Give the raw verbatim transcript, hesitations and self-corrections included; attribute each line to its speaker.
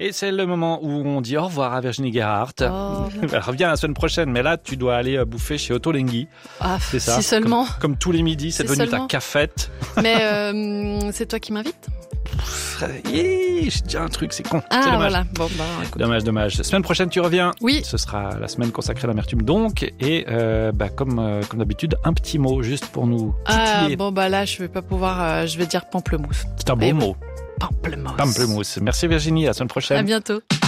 Speaker 1: Et c'est le moment où on dit au revoir à Virginie Gerhardt.
Speaker 2: Oh.
Speaker 1: Elle revient la semaine prochaine, mais là, tu dois aller bouffer chez Ottolenghi.
Speaker 2: Ah,
Speaker 1: c'est ça.
Speaker 2: si seulement.
Speaker 1: Comme, comme tous les midis, c'est, c'est devenu seulement. Ta cafette.
Speaker 2: Mais euh, c'est toi qui m'invites.
Speaker 1: J'ai déjà un truc, c'est con.
Speaker 2: Ah,
Speaker 1: c'est dommage.
Speaker 2: voilà. Bon, bah, écoute.
Speaker 1: Dommage, dommage. La semaine prochaine, tu reviens.
Speaker 2: Oui.
Speaker 1: Ce sera la semaine consacrée à l'amertume, donc. Et euh, bah, comme, euh, comme d'habitude, un petit mot juste pour nous titiller.
Speaker 2: Ah, bon, bah là, je vais pas pouvoir. Euh, je vais dire pamplemousse.
Speaker 1: C'est un beau
Speaker 2: Mais
Speaker 1: mot.
Speaker 2: Pamplemousse.
Speaker 1: Pamplemousse. Merci Virginie, à la semaine prochaine.
Speaker 2: À bientôt.